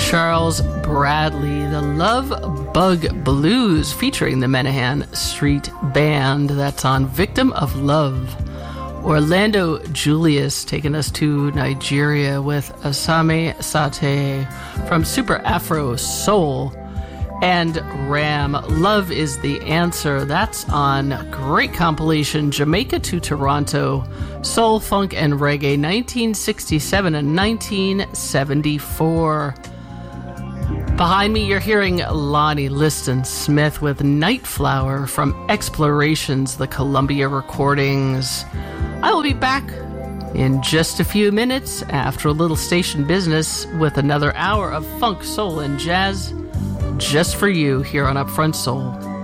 Charles Bradley, the Love Bug Blues, featuring the Menahan Street Band. That's on Victim of Love. Orlando Julius taking us to Nigeria with Asame Sate from Super Afro Soul. And Ram, Love is the Answer. That's on great compilation, Jamaica to Toronto, Soul, Funk, and Reggae, 1967 and 1974. Behind me, you're hearing Lonnie Liston Smith with Nightflower from Explorations, the Columbia Recordings. I will be back in just a few minutes after a little station business with another hour of funk, soul, and jazz just for you here on Upfront Soul.